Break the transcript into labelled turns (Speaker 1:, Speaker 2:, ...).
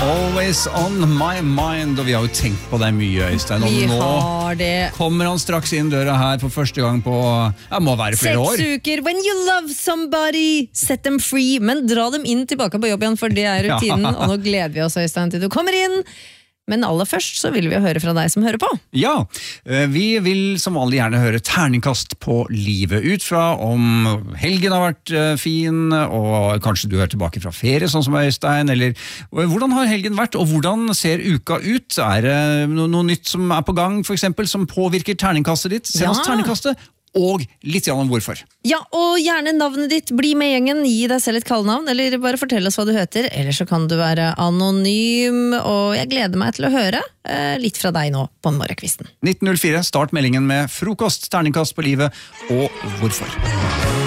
Speaker 1: Always on my mind, og vi har jo tenkt på det mye, Øystein. Og
Speaker 2: Vi
Speaker 1: nå
Speaker 2: har det.
Speaker 1: kommer han straks inn døra her for første gang på, må være flere
Speaker 2: 6
Speaker 1: år.
Speaker 2: uker. When you love somebody, set them free. Men dra dem inn tilbake på jobb igjen, for det er rutinen.
Speaker 1: Ja.
Speaker 2: Og nå gleder vi oss, Øystein, til du kommer inn. Men aller først så vil vi høre fra deg som hører på.
Speaker 1: Ja, vi vil som vanlig gjerne høre terningkast på livet ut fra om helgen har vært fin, og kanskje du er tilbake fra ferie, sånn som Øystein, eller hvordan har helgen vært, og hvordan ser uka ut? Er det noe nytt som er på gang, for eksempel, som påvirker terningkastet ditt? Send oss terningkastet, og litt om hvorfor.
Speaker 2: Ja, og gjerne navnet ditt. Bli med gjengen, gi deg selv et kallenavn, eller bare fortell oss hva du heter. Eller så kan du være anonym, og jeg gleder meg til å høre litt fra deg nå på morgenkvisten.
Speaker 1: 1904, start meldingen med frokost, terningkast på livet, og hvorfor.